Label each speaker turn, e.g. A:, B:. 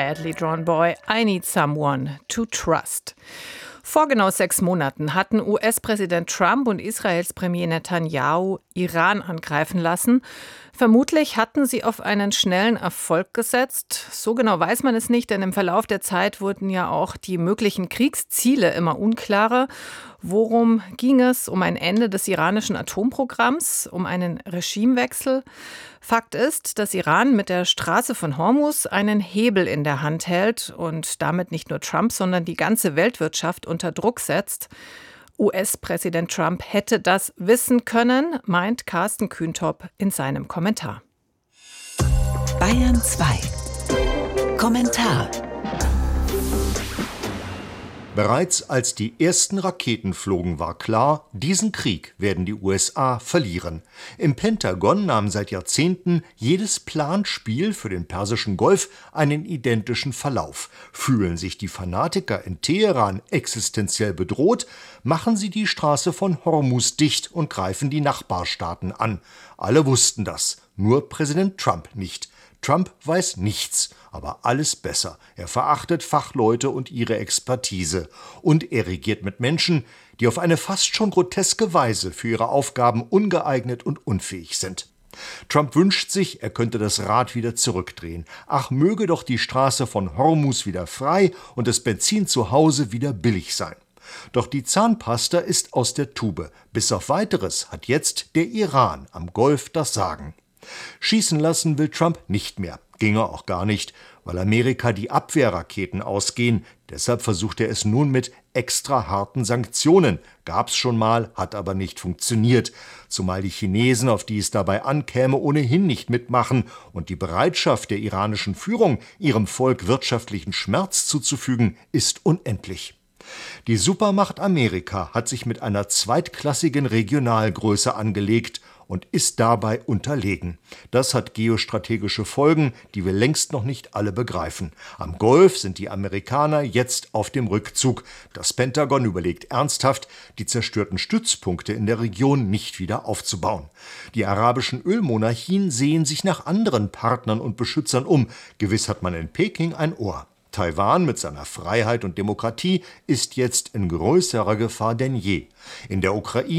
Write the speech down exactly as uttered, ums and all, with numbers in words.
A: Badly Drawn Boy, I Need Someone to Trust. Vor genau sechs Monaten hatten U S-Präsident Trump und Israels Premier Netanyahu Iran angreifen lassen. Vermutlich hatten sie auf einen schnellen Erfolg gesetzt. So genau weiß man es nicht, denn im Verlauf der Zeit wurden ja auch die möglichen Kriegsziele immer unklarer. Worum ging es? Um ein Ende des iranischen Atomprogramms, um einen Regimewechsel? Fakt ist, dass Iran mit der Straße von Hormuz einen Hebel in der Hand hält und damit nicht nur Trump, sondern die ganze Weltwirtschaft unter Druck setzt. U S-Präsident Trump hätte das wissen können, meint Carsten Kühntop in seinem Kommentar.
B: Bayern zwei. Kommentar.
C: Bereits als die ersten Raketen flogen, war klar, diesen Krieg werden die U S A verlieren. Im Pentagon nahm seit Jahrzehnten jedes Planspiel für den Persischen Golf einen identischen Verlauf. Fühlen sich die Fanatiker in Teheran existenziell bedroht, machen sie die Straße von Hormuz dicht und greifen die Nachbarstaaten an. Alle wussten das, nur Präsident Trump nicht. Trump weiß nichts, aber alles besser. Er verachtet Fachleute und ihre Expertise. Und er regiert mit Menschen, die auf eine fast schon groteske Weise für ihre Aufgaben ungeeignet und unfähig sind. Trump wünscht sich, er könnte das Rad wieder zurückdrehen. Ach, möge doch die Straße von Hormuz wieder frei und das Benzin zu Hause wieder billig sein. Doch die Zahnpasta ist aus der Tube. Bis auf Weiteres hat jetzt der Iran am Golf das Sagen. Schießen lassen will Trump nicht mehr. Ginge auch gar nicht, weil Amerika die Abwehrraketen ausgehen. Deshalb versucht er es nun mit extra harten Sanktionen. Gab's schon mal, hat aber nicht funktioniert. Zumal die Chinesen, auf die es dabei ankäme, ohnehin nicht mitmachen. Und die Bereitschaft der iranischen Führung, ihrem Volk wirtschaftlichen Schmerz zuzufügen, ist unendlich. Die Supermacht Amerika hat sich mit einer zweitklassigen Regionalgröße angelegt und ist dabei unterlegen. Das hat geostrategische Folgen, die wir längst noch nicht alle begreifen. Am Golf sind die Amerikaner jetzt auf dem Rückzug. Das Pentagon überlegt ernsthaft, die zerstörten Stützpunkte in der Region nicht wieder aufzubauen. Die arabischen Ölmonarchien sehen sich nach anderen Partnern und Beschützern um. Gewiss hat man in Peking ein Ohr. Taiwan mit seiner Freiheit und Demokratie ist jetzt in größerer Gefahr denn je. In der Ukraine